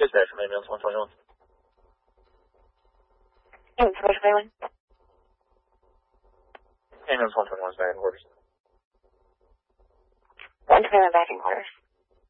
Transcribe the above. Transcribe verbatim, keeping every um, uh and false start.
Dispatch from ambulance one twenty-one. Ambulance one twenty-one. Ambulance one twenty-one is back in quarters. one twenty-one back in quarters.